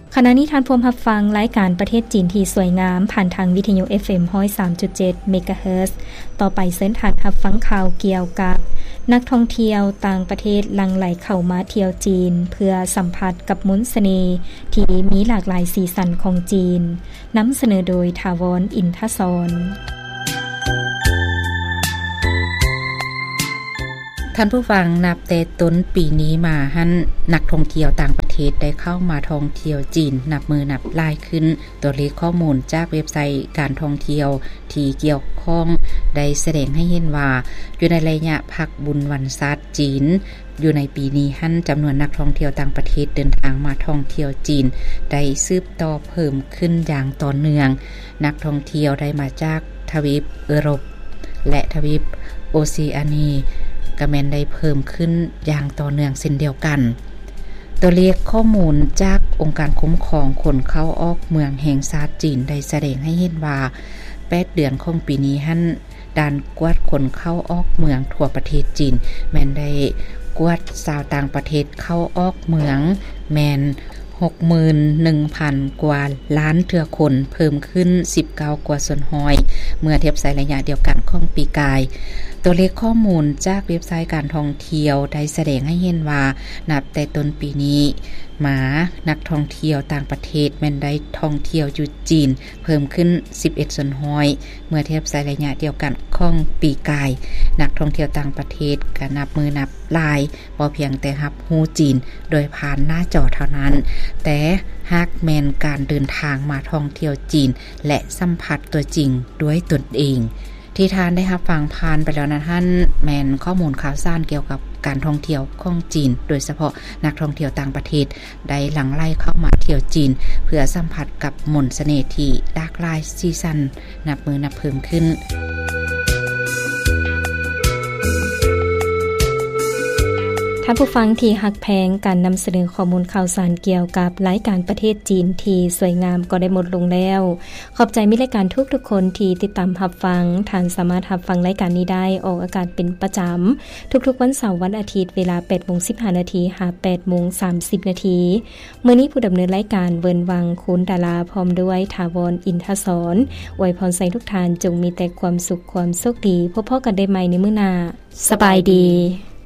ขณะนี้ท่านผู้รับฟังรายการประเทศจีนที่สวยงามผ่านทางวิทยุ FM 103.7 เมกะเฮิรตซ์ต่อไปเส้นทางรับฟังข่าวเกี่ยวกับนักท่องเที่ยวต่างประเทศหลั่งไหลเข้ามาเที่ยวจีนเพื่อสัมผัสกับมนต์เสน่ห์ที่มีหลากหลายสีสันของจีนนำเสนอโดยถาวรอินทศรท่านผู้ฟังนับแต่ต้นปีนี้มาหั่นนักท่องเที่ยวต่างประเทศได้เข้ามาท่องเที่ยวจีนนับมือนับหลายขึ้นตัวเลขข้อมูลจากเว็บไซต์การท่องเที่ยวที่เกี่ยวข้องได้แสดงให้เห็นว่าอยู่ในระยะพักบุญวันศาสตร์จีนอยู่ในปีนี้หั่นจำนวนนักท่องเที่ยวต่างประเทศเดินทางมาท่องเที่ยวจีนได้สืบต่อเพิ่มขึ้นอย่างต่อเนื่องนักท่องเที่ยวได้มาจากทวีปยุโรปและทวีปโอเชียนีก็แม่นได้เพิ่มขึ้นอย่างต่อเนื่องเช่นเดียวกันตัวเลขข้อมูลจากองค์การคุ้มครองคนเข้าออกเมืองแห่งชาติจีนได้แสดงให้เห็นว่า8เดือนของปีนี้หั่นด่านกวดคนเข้าออกเมืองทั่วประเทศจีนแม่นได้กวดชาวต่างประเทศเข้าออกเมืองแม่น 61,000 กว่าล้านเทื่อคนเพิ่มขึ้น19กว่าส่วนห้อยเมื่อเทียบใส่ระยะเดียวกันของปีกายตัวเลขข้อมูลจากเว็บไซต์การท่องเที่ยวได้แสดงให้เห็นว่านับแต่ต้นปีนี้นักท่องเที่ยวต่างประเทศแม่นได้ท่องเที่ยวอยู่จีนเพิ่มขึ้น11ส่วนห้อยเมื่อเทียบใส่ระยะเดียวกันของปีกายนักท่องเที่ยวต่างประเทศก็นับมือนับหลายบ่เพียงแต่รับรู้จีนโดยผ่านหน้าจอเท่านั้นแต่หากแม่นการเดินทางมาท่องเที่ยวจีนและสัมผัสตัวจริงด้วยตนเองที่ท่านได้รับฟังผ่านไปแล้วนะท่านแม่นข้อมูลข่าวสารเกี่ยวกับการท่องเที่ยวของจีนโดยเฉพาะนักท่องเที่ยวต่างประเทศได้หลั่งไหลเข้ามาเที่ยวจีนเพื่อสัมผัสกับมนต์เสน่ห์ที่หลากหลายสีสันนับมือนับเพิ่มขึ้นท่านผู้ฟังที่ฮักแพงการนำเสนอข้อมูลข่าวสารเกี่ยวกับรายการประเทศจีนที่สวยงามก็ได้หมดลงแล้วขอบใจมิตรรายการทุกคนที่ติดตามรับฟังท่านสามารถรับฟังรายการนี้ได้ออกอากาศเป็นประจำทุกๆวันเสาร์วันอาทิตย์เวลา 8:15 น. หา 8:30 น. มื้อนี้ผู้ดำเนินรายการเวินวังคุณดาราพร้อมด้วยถาวรอินทศรอวยพรใส่ทุกท่านจงมีแต่ความสุขความโชคดีพบกันได้ใหม่ในมื้อหน้าสบายดี